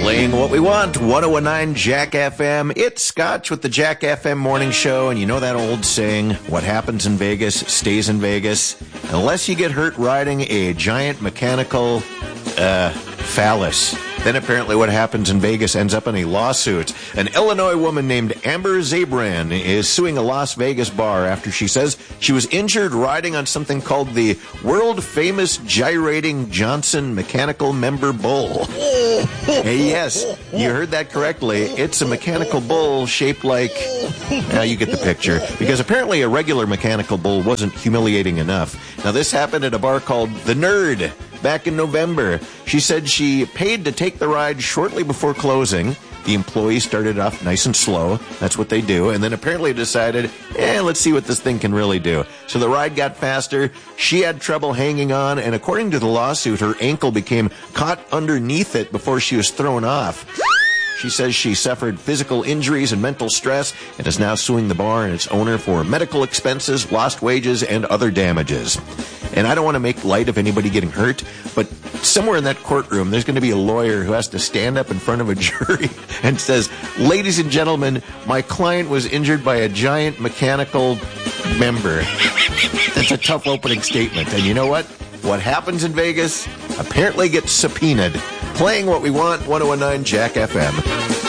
Playing what we want, 1019 Jack FM. It's Scotch with the Jack FM Morning Show, and you know that old saying, what happens in Vegas stays in Vegas. Unless you get hurt riding a giant mechanical phallus. Then apparently what happens in Vegas ends up in a lawsuit. An Illinois woman named Amber Zabran is suing a Las Vegas bar after she says she was injured riding on something called the world-famous gyrating Johnson mechanical member bull. Hey, yes, you heard that correctly. It's a mechanical bull shaped like... Now you get the picture. Because apparently a regular mechanical bull wasn't humiliating enough. Now this happened at a bar called The Nerd back in November. She said she paid to take the ride shortly before closing. The employee started off nice and slow. That's what they do. And then apparently decided, let's see what this thing can really do. So the ride got faster. She had trouble hanging on. And according to the lawsuit, her ankle became caught underneath it before she was thrown off. She says she suffered physical injuries and mental stress and is now suing the bar and its owner for medical expenses, lost wages, and other damages. And I don't want to make light of anybody getting hurt, but somewhere in that courtroom, there's going to be a lawyer who has to stand up in front of a jury and says, ladies and gentlemen, my client was injured by a giant mechanical member. That's a tough opening statement. And you know what? What happens in Vegas apparently gets subpoenaed. Playing what we want, 1019 Jack FM.